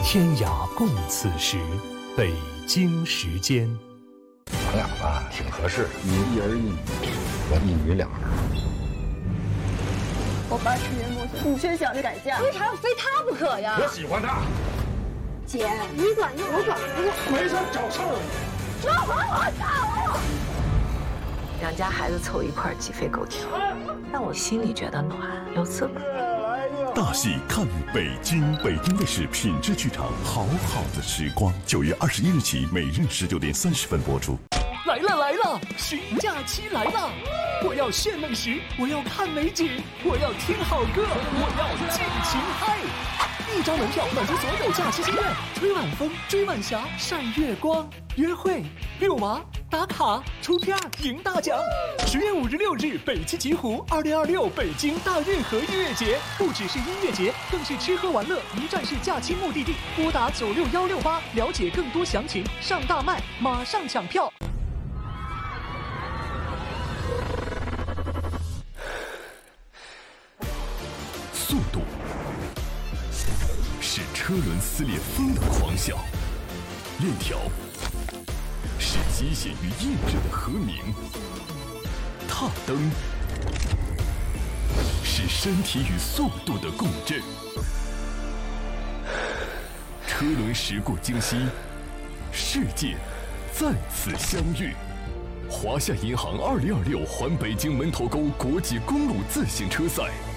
天涯共此时，北京时间。 咱俩吧挺合适，你一儿一女，我一女两儿。 我爸吃年过节，你却想着改嫁， 为啥要非他不可呀？ 我喜欢他。 姐，你管着我管不了， 没事找事儿。 说还我操！两家孩子凑一块鸡飞狗跳，但我心里觉得暖，有滋味。 大戏看北京，北京卫视品质剧场，好好的时光，9月21日起，每日19点30分播出。 来了来了，寻假期来了！我要炫美食，我要看美景，我要听好歌，我要尽情嗨！一张门票满足所有假期心愿，吹晚风，追晚霞，晒月光，约会、遛娃、打卡、出片、赢大奖。10月5日、6日，北七极湖2026北京大运河音乐节，不只是音乐节，更是吃喝玩乐一站式假期目的地。拨打96168，了解更多详情。上大麦，马上抢票。 速度是车轮撕裂风的狂笑，链条是机械与意志的和鸣，踏灯是身体与速度的共振。车轮时过境迁，世界再次相遇。华夏银行2026环北京门头沟国际公路自行车赛